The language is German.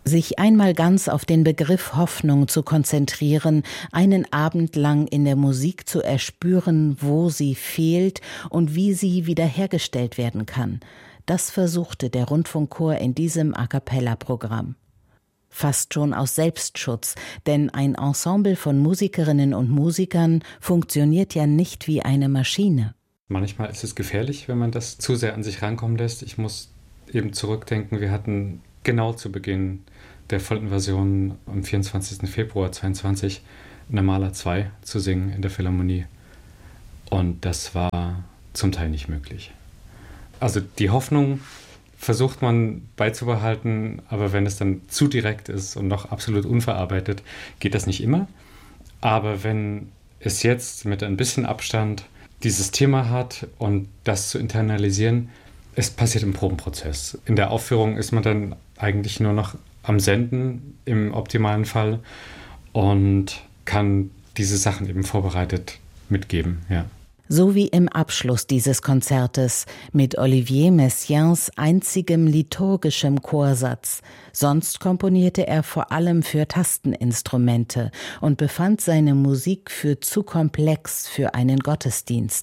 Sich einmal ganz auf den Begriff Hoffnung zu konzentrieren, einen Abend lang in der Musik zu erspüren, wo sie fehlt und wie sie wiederhergestellt werden kann, das versuchte der Rundfunkchor in diesem A-cappella-Programm. Fast schon aus Selbstschutz, denn ein Ensemble von Musikerinnen und Musikern funktioniert ja nicht wie eine Maschine. Manchmal ist es gefährlich, wenn man das zu sehr an sich rankommen lässt. Ich muss eben zurückdenken, wir hatten genau zu Beginn der Vollinvasion am 24. Februar 2022 Nirmala 2 zu singen in der Philharmonie. Und das war zum Teil nicht möglich. Also die Hoffnung versucht man beizubehalten, aber wenn es dann zu direkt ist und noch absolut unverarbeitet, geht das nicht immer. Aber wenn es jetzt mit ein bisschen Abstand dieses Thema hat und das zu internalisieren, es passiert im Probenprozess. In der Aufführung ist man dann eigentlich nur noch am Senden im optimalen Fall und kann diese Sachen eben vorbereitet mitgeben, ja. So wie im Abschluss dieses Konzertes mit Olivier Messiaens einzigem liturgischem Chorsatz. Sonst komponierte er vor allem für Tasteninstrumente und befand seine Musik für zu komplex für einen Gottesdienst.